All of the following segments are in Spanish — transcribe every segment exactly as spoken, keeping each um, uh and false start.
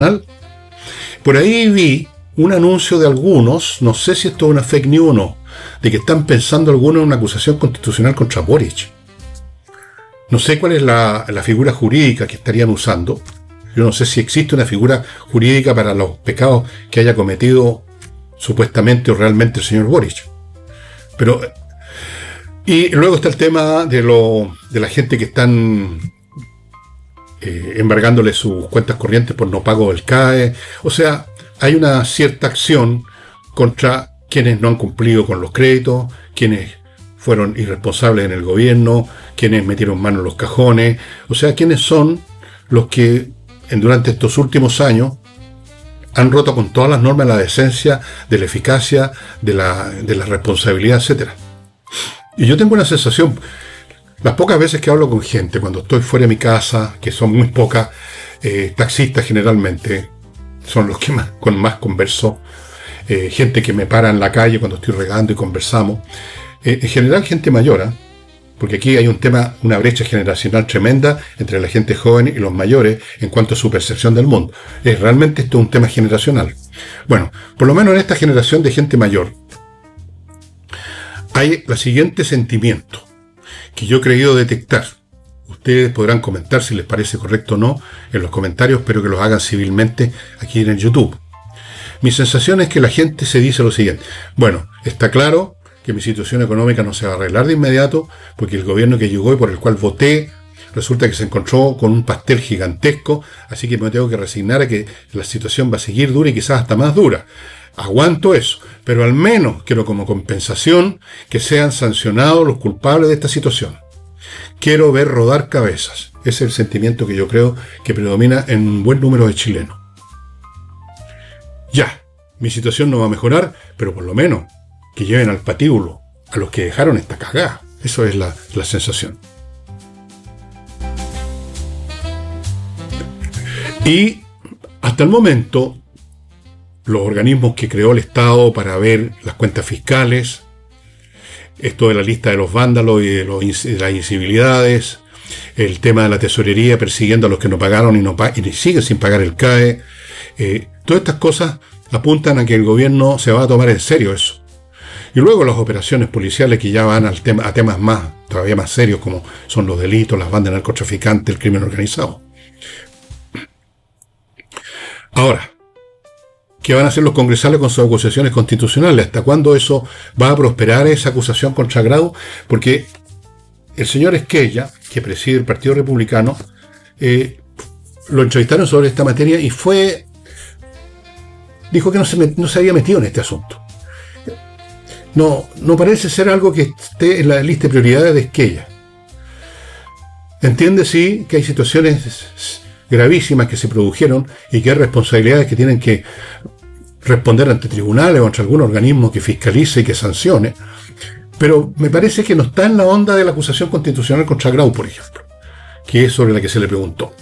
Por ahí vi un anuncio de algunos, no sé si esto es una fake news o no, de que están pensando algunos en una acusación constitucional contra Boric. No sé cuál es la, la figura jurídica que estarían usando. Yo no sé si existe una figura jurídica para los pecados que haya cometido supuestamente o realmente el señor Boric. Pero, y luego está el tema de, lo, de la gente que están eh, embargándole sus cuentas corrientes por no pago del C A E. O sea, hay una cierta acción contra quienes no han cumplido con los créditos, quienes fueron irresponsables en el gobierno, quienes metieron mano en los cajones. O sea, quienes son los que en, durante estos últimos años han roto con todas las normas de la decencia, de la eficacia, de la, de la responsabilidad, etcétera. Y yo tengo una sensación, las pocas veces que hablo con gente, cuando estoy fuera de mi casa, que son muy pocas, eh, taxistas generalmente, son los que más, con más converso, eh, gente que me para en la calle cuando estoy regando y conversamos, eh, en general gente mayor, ¿eh? Porque aquí hay un tema, una brecha generacional tremenda entre la gente joven y los mayores en cuanto a su percepción del mundo. Es realmente esto un tema generacional. Bueno, por lo menos en esta generación de gente mayor hay el siguiente sentimiento que yo he creído detectar. Ustedes podrán comentar si les parece correcto o no en los comentarios, pero que los hagan civilmente aquí en el YouTube. Mi sensación es que la gente se dice lo siguiente: bueno, está claro que mi situación económica no se va a arreglar de inmediato, porque el gobierno que llegó y por el cual voté, resulta que se encontró con un pastel gigantesco, así que me tengo que resignar a que la situación va a seguir dura y quizás hasta más dura. Aguanto eso, pero al menos quiero como compensación que sean sancionados los culpables de esta situación. Quiero ver rodar cabezas. Ese es el sentimiento que yo creo que predomina en un buen número de chilenos. Ya, mi situación no va a mejorar, pero por lo menos que lleven al patíbulo a los que dejaron esta cagada. Eso es la, la sensación. Y hasta el momento, los organismos que creó el Estado para ver las cuentas fiscales, esto de la lista de los vándalos y de, los, de las incivilidades, el tema de la tesorería persiguiendo a los que no pagaron y, no pa- y siguen sin pagar el C A E, eh, todas estas cosas apuntan a que el gobierno se va a tomar en serio eso. Y luego las operaciones policiales que ya van al tema, a temas más, todavía más serios, como son los delitos, las bandas de narcotraficantes, el crimen organizado. Ahora, ¿qué van a hacer los congresales con sus acusaciones constitucionales? ¿Hasta cuándo eso va a prosperar, esa acusación contra Grau? Porque el señor Esquella, que preside el Partido Republicano, eh, lo entrevistaron sobre esta materia y fue... dijo que no se, met, no se había metido en este asunto. No, no parece ser algo que esté en la lista de prioridades de Esquella. Entiende, sí, que hay situaciones gravísimas que se produjeron y que hay responsabilidades que tienen que responder ante tribunales o ante algún organismo que fiscalice y que sancione, pero me parece que no está en la onda de la acusación constitucional contra Grau, por ejemplo, que es sobre la que se le preguntó.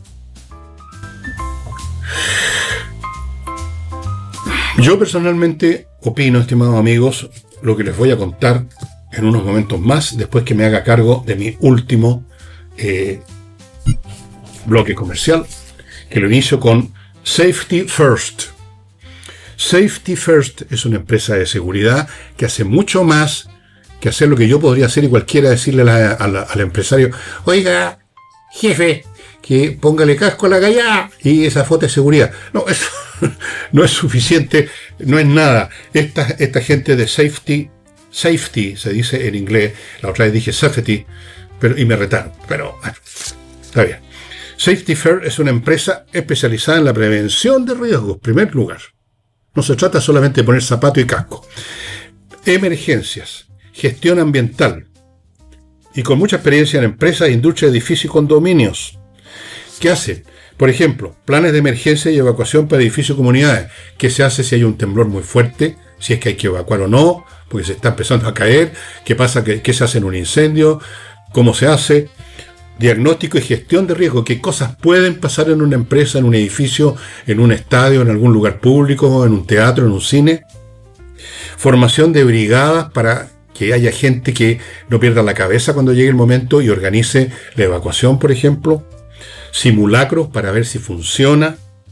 Yo personalmente opino, estimados amigos, lo que les voy a contar en unos momentos más, después que me haga cargo de mi último eh, bloque comercial, que lo inicio con Safety First. Safety First es una empresa de seguridad que hace mucho más que hacer lo que yo podría hacer y cualquiera decirle a la, a la, al empresario: oiga, jefe, que póngale casco a la gallá y esa foto de seguridad. No, eso no es suficiente, no es nada. Esta, esta gente de safety, safety se dice en inglés, la otra vez dije safety, pero, y me retaron, pero bueno, está bien. Safety First es una empresa especializada en la prevención de riesgos, en primer lugar. No se trata solamente de poner zapato y casco. Emergencias, gestión ambiental, y con mucha experiencia en empresas, industria, edificios y condominios. ¿Qué hace? Por ejemplo, planes de emergencia y evacuación para edificios y comunidades. ¿Qué se hace si hay un temblor muy fuerte? Si es que hay que evacuar o no, porque se está empezando a caer. ¿Qué pasa? ¿Qué, qué se hace en un incendio? ¿Cómo se hace? Diagnóstico y gestión de riesgo. ¿Qué cosas pueden pasar en una empresa, en un edificio, en un estadio, en algún lugar público, en un teatro, en un cine? Formación de brigadas para que haya gente que no pierda la cabeza cuando llegue el momento y organice la evacuación, por ejemplo. Simulacros para ver si funciona.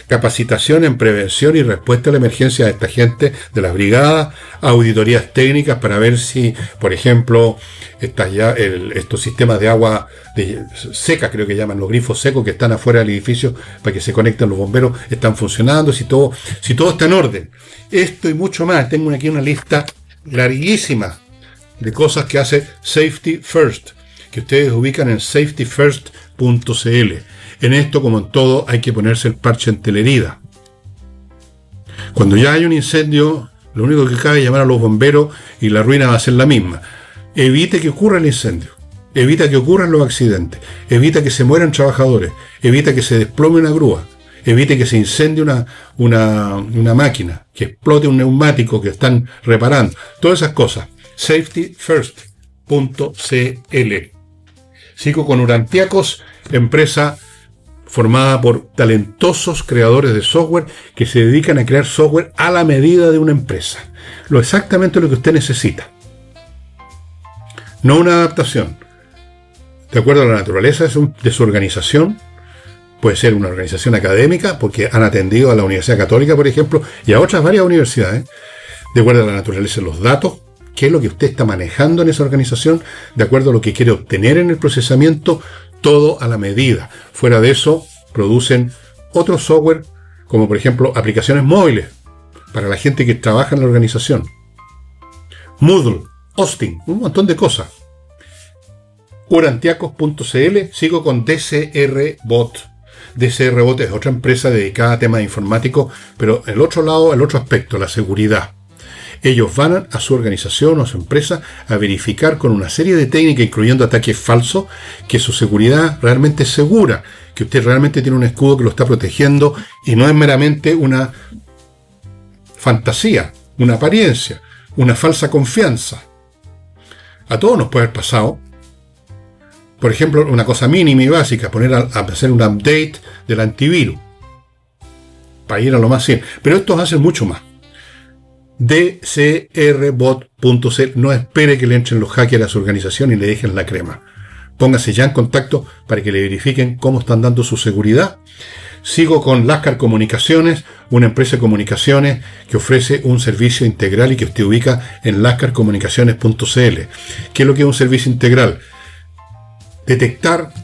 capacitación en prevención y respuesta a la emergencia de esta gente, de las brigadas, auditorías técnicas para ver si, por ejemplo, estas ya, el, estos sistemas de agua de, seca, creo que llaman los grifos secos que están afuera del edificio para que se conecten los bomberos, están funcionando, si todo, si todo está en orden. Esto y mucho más. Tengo aquí una lista larguísima de cosas que hace Safety First, que ustedes ubican en safety first punto c l. En esto, como en todo, hay que ponerse el parche ante la herida. Cuando ya hay un incendio, lo único que cabe es llamar a los bomberos y la ruina va a ser la misma. Evite que ocurra el incendio, evita que ocurran los accidentes, evita que se mueran trabajadores, evita que se desplome una grúa, evite que se incendie una, una, una máquina, que explote un neumático que están reparando. Todas esas cosas. safety first punto c l. Sigo con Urantiacos, empresa formada por talentosos creadores de software que se dedican a crear software a la medida de una empresa. Lo exactamente lo que usted necesita. No una adaptación. De acuerdo a la naturaleza de su, de su organización, puede ser una organización académica, porque han atendido a la Universidad Católica, por ejemplo, y a otras varias universidades. De acuerdo a la naturaleza de los datos, qué es lo que usted está manejando en esa organización, de acuerdo a lo que quiere obtener en el procesamiento, todo a la medida. Fuera de eso, producen otro software, como por ejemplo aplicaciones móviles, para la gente que trabaja en la organización. Moodle, Hosting, un montón de cosas. Urantiacos punto c l. Sigo con D C R Bot. D C R Bot es otra empresa dedicada a temas informáticos, pero el otro lado, el otro aspecto, la seguridad. Ellos van a su organización o a su empresa a verificar con una serie de técnicas, incluyendo ataques falsos, que su seguridad realmente es segura, que usted realmente tiene un escudo que lo está protegiendo y no es meramente una fantasía, una apariencia, una falsa confianza. A todos nos puede haber pasado. Por ejemplo, una cosa mínima y básica, poner a, a hacer un update del antivirus, para ir a lo más simple. Pero estos hacen mucho más. D C R bot punto c l. No espere que le entren los hackers a su organización y le dejen la crema. Póngase ya en contacto para que le verifiquen cómo están dando su seguridad. Sigo con Lascar Comunicaciones, una empresa de comunicaciones que ofrece un servicio integral y que usted ubica en lascar comunicaciones punto c l. ¿Qué es lo que es un servicio integral? Detectar,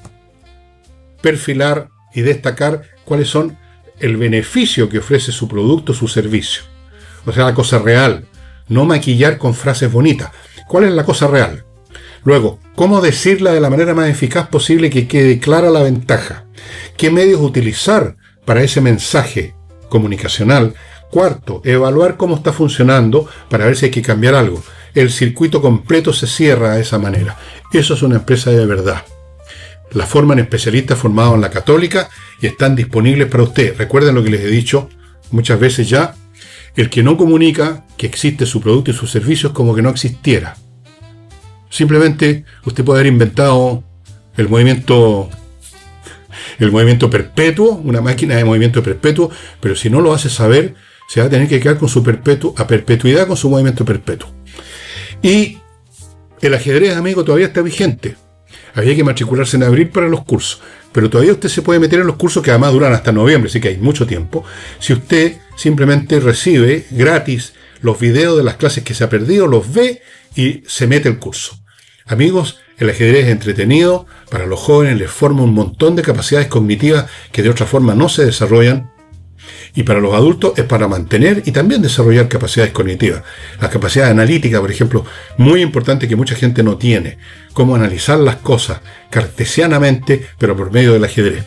perfilar y destacar cuáles son el beneficio que ofrece su producto o su servicio. O sea, la cosa real. No maquillar con frases bonitas. ¿Cuál es la cosa real? Luego, ¿cómo decirla de la manera más eficaz posible que quede clara la ventaja? ¿Qué medios utilizar para ese mensaje comunicacional? Cuarto, evaluar cómo está funcionando para ver si hay que cambiar algo. El circuito completo se cierra de esa manera. Eso es una empresa de verdad. La forman especialistas formados en la Católica y están disponibles para usted. Recuerden lo que les he dicho muchas veces ya. El que no comunica que existe su producto y su servicio es como que no existiera. Simplemente usted puede haber inventado el movimiento el movimiento perpetuo, una máquina de movimiento perpetuo, pero si no lo hace saber, se va a tener que quedar con su perpetuo, a perpetuidad con su movimiento perpetuo. Y el ajedrez, amigo, todavía está vigente. Había que matricularse en abril para los cursos, pero todavía usted se puede meter en los cursos que además duran hasta noviembre, así que hay mucho tiempo. Si usted simplemente recibe gratis los videos de las clases que se ha perdido, los ve y se mete el curso. Amigos, el ajedrez es entretenido, para los jóvenes les forma un montón de capacidades cognitivas que de otra forma no se desarrollan, y para los adultos es para mantener y también desarrollar capacidades cognitivas. La capacidad analítica, por ejemplo, muy importante que mucha gente no tiene. Cómo analizar las cosas cartesianamente, pero por medio del ajedrez.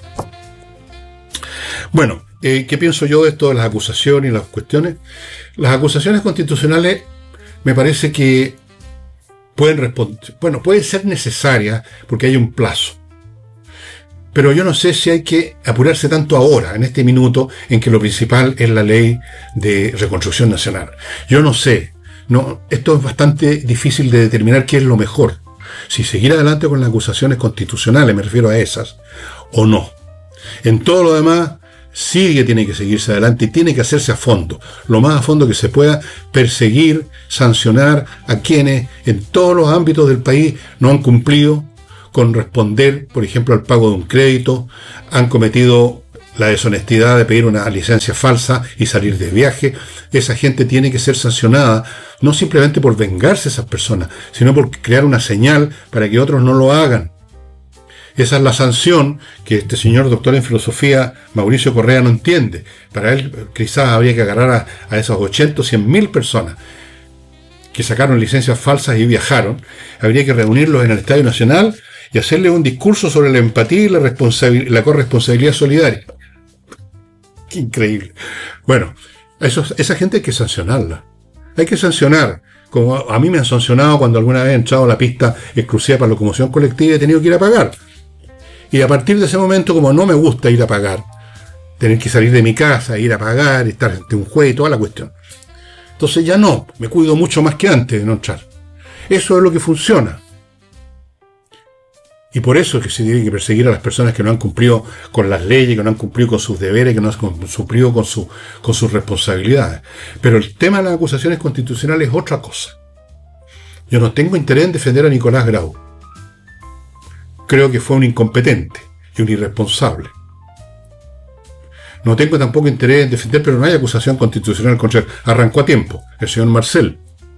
Bueno, eh, ¿qué pienso yo de esto de las acusaciones y las cuestiones? Las acusaciones constitucionales me parece que pueden responder, bueno, pueden ser necesarias porque hay un plazo. Pero yo no sé si hay que apurarse tanto ahora, en este minuto, en que lo principal es la ley de reconstrucción nacional. Yo no sé. No, esto es bastante difícil de determinar qué es lo mejor. Si seguir adelante con las acusaciones constitucionales, me refiero a esas, o no. En todo lo demás, sí que tiene que seguirse adelante y tiene que hacerse a fondo, lo más a fondo que se pueda, perseguir, sancionar a quienes en todos los ámbitos del país no han cumplido con responder, por ejemplo, al pago de un crédito, han cometido la deshonestidad de pedir una licencia falsa y salir de viaje. Esa gente tiene que ser sancionada, no simplemente por vengarse a esas personas, sino por crear una señal para que otros no lo hagan. Esa es la sanción que este señor doctor en filosofía, Mauricio Correa, no entiende. Para él quizás habría que agarrar a, a esos ochenta o cien mil personas que sacaron licencias falsas y viajaron. Habría que reunirlos en el Estadio Nacional y hacerle un discurso sobre la empatía y la, responsabil- la corresponsabilidad solidaria. Qué increíble. Bueno, eso, esa gente hay que sancionarla. Hay que sancionar. Como a mí me han sancionado cuando alguna vez he entrado a la pista exclusiva para locomoción colectiva y he tenido que ir a pagar. Y a partir de ese momento, como no me gusta ir a pagar, tener que salir de mi casa, ir a pagar, estar ante un juez y toda la cuestión. Entonces ya no, me cuido mucho más que antes de no entrar. Eso es lo que funciona. Y por eso es que se tiene que perseguir a las personas que no han cumplido con las leyes, que no han cumplido con sus deberes, que no han cumplido con, su, con sus responsabilidades. Pero el tema de las acusaciones constitucionales es otra cosa. Yo no tengo interés en defender a Nicolás Grau. Creo que fue un incompetente y un irresponsable. No tengo tampoco interés en defender, pero no hay acusación constitucional contra él. Arrancó a tiempo, el señor Marcel.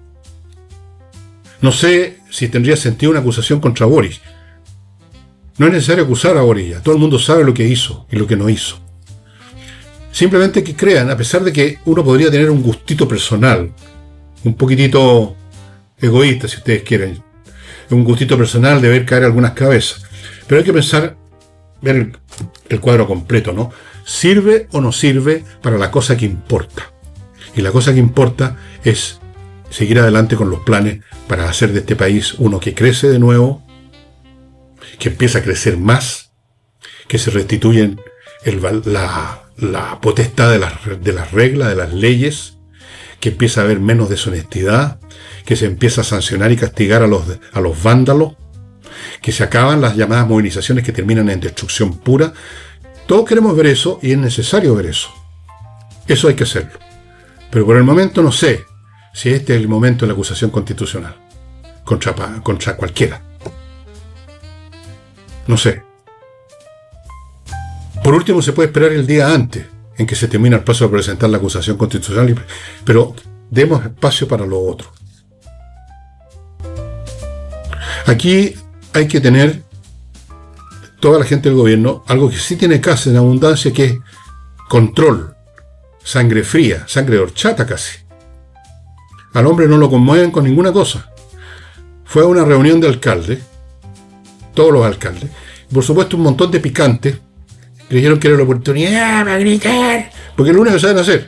No sé si tendría sentido una acusación contra Boris. No es necesario acusar a Boris. Todo el mundo sabe lo que hizo y lo que no hizo. Simplemente que crean, a pesar de que uno podría tener un gustito personal, un poquitito egoísta, si ustedes quieren, un gustito personal de ver caer algunas cabezas. Pero hay que pensar, ver el, el cuadro completo, ¿no? ¿Sirve o no sirve para la cosa que importa? Y la cosa que importa es seguir adelante con los planes para hacer de este país uno que crece de nuevo, que empieza a crecer más, que se restituyen el, la, la potestad de las, de las reglas, de las leyes, que empieza a haber menos deshonestidad, que se empieza a sancionar y castigar a los, a los vándalos, que se acaban las llamadas movilizaciones que terminan en destrucción pura. Todos queremos ver eso y es necesario ver eso. Eso hay que hacerlo. Pero por el momento no sé si este es el momento de la acusación constitucional contra, contra cualquiera. No sé. Por último, se puede esperar el día antes en que se termina el plazo de presentar la acusación constitucional, pero demos espacio para lo otro. Aquí hay que tener toda la gente del gobierno algo que sí tiene casa en abundancia, que es control, sangre fría, sangre de horchata casi. Al hombre no lo conmueven con ninguna cosa. Fue a una reunión de alcaldes, todos los alcaldes, y por supuesto un montón de picantes creyeron que era la oportunidad para gritar, porque es lo único que saben hacer.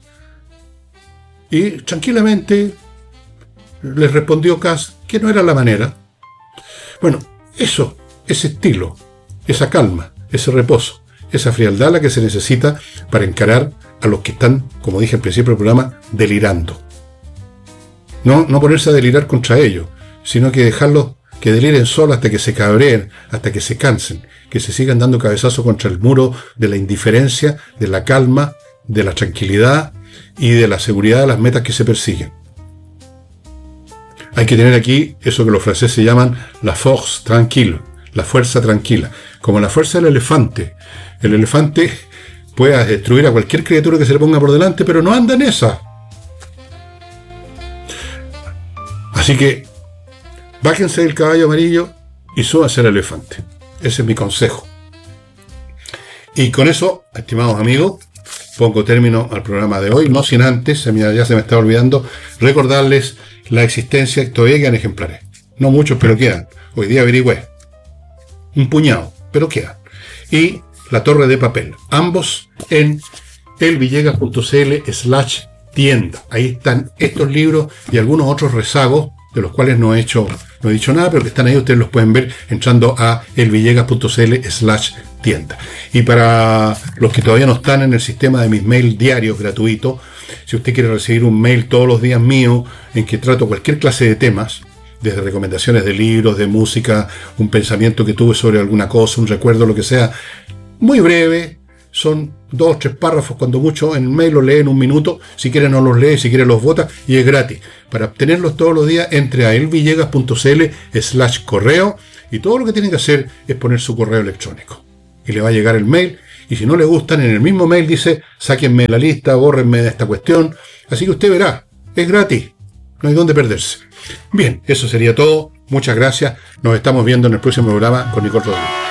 Y tranquilamente les respondió Kast que no era la manera. Bueno, eso, ese estilo, esa calma, ese reposo, esa frialdad la que se necesita para encarar a los que están, como dije al principio del programa, delirando. No, no ponerse a delirar contra ellos, sino que dejarlos que deliren solo hasta que se cabreen, hasta que se cansen, que se sigan dando cabezazos contra el muro de la indiferencia, de la calma, de la tranquilidad y de la seguridad de las metas que se persiguen. Hay que tener aquí eso que los franceses llaman la force tranquille, la fuerza tranquila, como la fuerza del elefante. El elefante puede destruir a cualquier criatura que se le ponga por delante, pero no anda en esa. Así que bájense del caballo amarillo y súbanse al elefante. Ese es mi consejo. Y con eso, estimados amigos, pongo término al programa de hoy, no sin antes, ya se me está olvidando, recordarles la existencia, todavía quedan ejemplares. No muchos, pero quedan. Hoy día averigüé. Un puñado, pero quedan. Y La Torre de Papel. Ambos en elvillegas.cl slash tienda. Ahí están estos libros y algunos otros rezagos, de los cuales no he hecho, no he dicho nada, pero que están ahí, ustedes los pueden ver entrando a elvillegas.cl slash tienda. Y para los que todavía no están en el sistema de mis mails diarios gratuitos, si usted quiere recibir un mail todos los días mío, en que trato cualquier clase de temas, desde recomendaciones de libros, de música, un pensamiento que tuve sobre alguna cosa, un recuerdo, lo que sea, muy breve, son dos o tres párrafos, cuando mucho, en el mail los lee en un minuto, si quiere no los lee, si quiere los vota, y es gratis. Para obtenerlos todos los días, entre a elvillegas.cl slash correo, y todo lo que tienen que hacer es poner su correo electrónico. Y le va a llegar el mail, y si no le gustan, en el mismo mail dice, sáquenme la lista, bórrenme de esta cuestión. Así que usted verá, es gratis, no hay dónde perderse. Bien, eso sería todo. Muchas gracias. Nos estamos viendo en el próximo programa con Nicole Rodríguez.